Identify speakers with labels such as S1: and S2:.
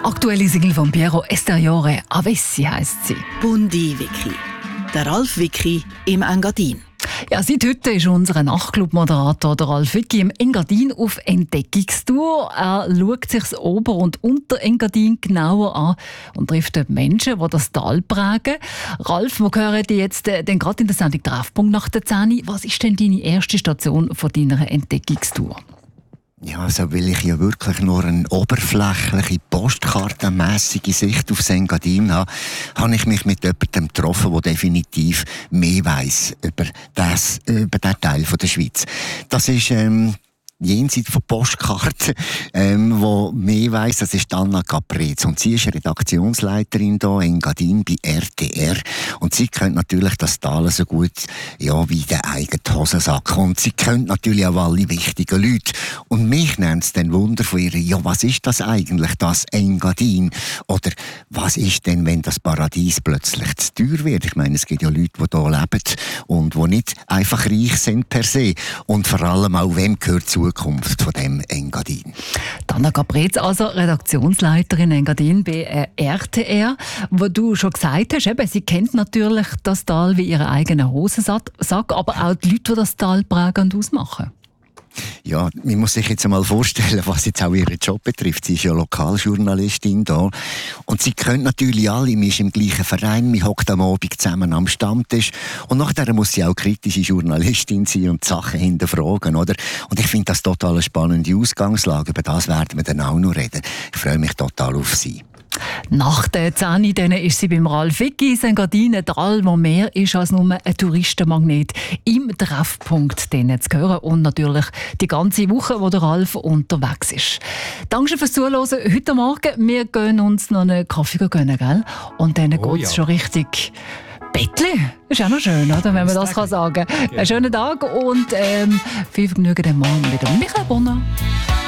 S1: Aktuelle Single von Piero Esteriore, Avessi heisst sie.
S2: Bundi Vicky. Der Ralf Vicky im Engadin.
S1: Ja, seit heute ist unser Nachtclub-Moderator Ralf Vicky im Engadin auf Entdeckungstour. Er schaut sich das Ober- und Unter-Engadin genauer an und trifft dort Menschen, die das Tal prägen. Ralf, wir hören dich jetzt gerade in der Sendung «Treffpunkt» nach der 10. Was ist denn deine erste Station von deiner Entdeckungstour?
S3: Ja, also weil ich ja wirklich nur eine oberflächliche, postkartenmässige Sicht aufs Engadin habe, habe ich mich mit jemandem getroffen, der definitiv mehr weiss über diesen Teil der Schweiz. Das ist jenseits von Postkarten, wo mehr weiss, das ist Anna Caprez. Und sie ist Redaktionsleiterin hier in Engadin bei RTR. Und sie kennt natürlich das Tal so gut, ja, wie den eigenen Hosensack. Und sie kennt natürlich auch alle wichtigen Leute. Und mich nennt es dann Wunder von ihr, ja, was ist das eigentlich, das Engadin? Oder was ist denn, wenn das Paradies plötzlich zu teuer wird? Ich meine, es gibt ja Leute, die hier leben und die nicht einfach reich sind per se. Und vor allem auch, wem gehört die Zukunft von dem Engadin?
S1: Anna Caprez, also Redaktionsleiterin Engadin bei RTR, wo du schon gesagt hast, eben, sie kennt natürlich das Tal wie ihren eigenen Hosensack, aber auch die Leute, die das Tal prägen und ausmachen.
S3: Ja, man muss sich jetzt einmal vorstellen, was jetzt auch ihren Job betrifft. Sie ist ja Lokaljournalistin da. Und sie kennt natürlich alle, man ist im gleichen Verein, man hockt am Abend zusammen am Stammtisch. Und nachher muss sie auch kritische Journalistin sein und die Sachen hinterfragen, oder? Und ich finde das total eine spannende Ausgangslage. Über das werden wir dann auch noch reden. Ich freue mich total auf sie.
S1: Nach der 10 ist sie beim Ralf Vicky in Engadin, ein Tal, wo mehr ist als nur ein Touristenmagnet, im Treffpunkt zu hören. Und natürlich die ganze Woche, wo der Ralf unterwegs ist. Danke fürs Zuhören heute Morgen. Wir gehen uns noch einen Kaffee gönnen, gell? Und dann geht es schon richtig Bettli. Ist auch noch schön, oder? Wenn man das sagen kann. Einen schönen Tag und viel Vergnügen am Morgen wieder mit Michael Bonner.